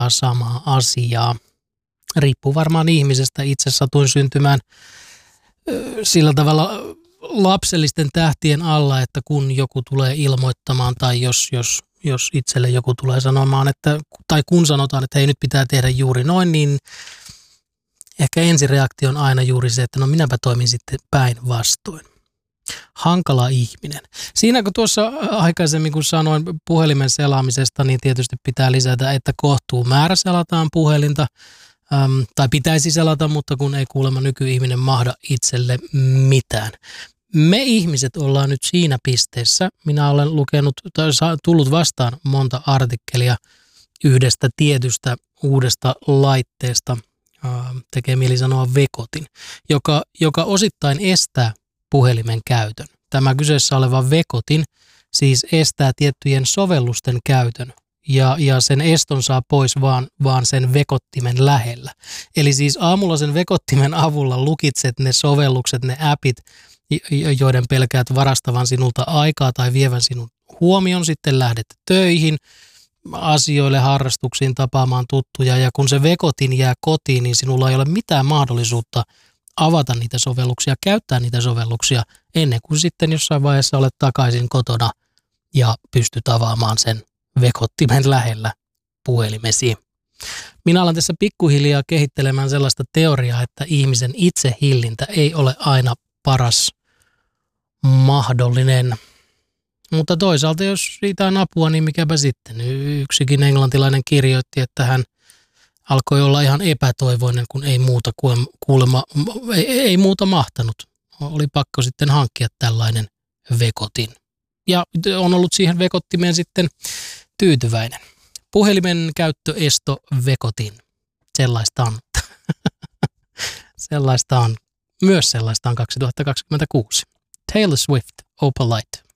samaa asiaa. Riippuu varmaan ihmisestä. Itse satuin syntymään sillä tavalla lapsellisten tähtien alla, että kun joku tulee ilmoittamaan tai jos itselle joku tulee sanomaan, tai kun sanotaan, että hei nyt pitää tehdä juuri noin, niin ehkä ensireaktio on aina juuri se, että no minäpä toimin sitten päinvastoin. Hankala ihminen. Siinä kun tuossa aikaisemmin kun sanoin puhelimen selaamisesta, niin tietysti pitää lisätä, että kohtuu määrä selataan puhelinta, tai pitäisi selata, mutta kun ei kuulemma nykyihminen mahda itselle mitään. Me ihmiset ollaan nyt siinä pisteessä. Minä olen lukenut tai tullut vastaan monta artikkelia yhdestä tietystä uudesta laitteesta, tekee mieli sanoa vekotin, joka osittain estää puhelimen käytön. Tämä kyseessä oleva vekotin siis estää tiettyjen sovellusten käytön ja sen eston saa pois vaan sen vekottimen lähellä. Eli siis aamulla sen vekottimen avulla lukitset ne sovellukset, ne appit, joiden pelkäät varastavan sinulta aikaa tai vievän sinun huomion, sitten lähdet töihin, asioille, harrastuksiin, tapaamaan tuttuja, ja kun se vekotin jää kotiin, niin sinulla ei ole mitään mahdollisuutta avata niitä sovelluksia, käyttää niitä sovelluksia, ennen kuin sitten jossain vaiheessa olet takaisin kotona ja pystyt avaamaan sen vekottimen lähellä puhelimesi. Minä alan tässä pikkuhiljaa kehittelemään sellaista teoriaa, että ihmisen itsehillintä ei ole aina paras mahdollinen. Mutta toisaalta, jos siitä on apua, niin mikäpä sitten. Yksikin englantilainen kirjoitti, että hän alkoi olla ihan epätoivoinen, kun ei muuta mahtanut. Oli pakko sitten hankkia tällainen vekotin. Ja on ollut siihen vekottimeen sitten tyytyväinen. Puhelimen käyttöesto vekotin. Sellaista on. Sellaista on. Myös sellaista on 2026. Taylor Swift, Opalite.